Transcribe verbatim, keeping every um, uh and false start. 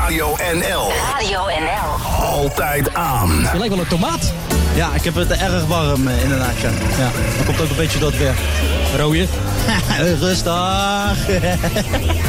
Radio N L. Radio N L. Altijd aan. Je lijkt wel een tomaat. Ja, ik heb het erg warm uh, inderdaad. Ja. Ja, dat komt ook een beetje door het weer. Rooie. Rustig.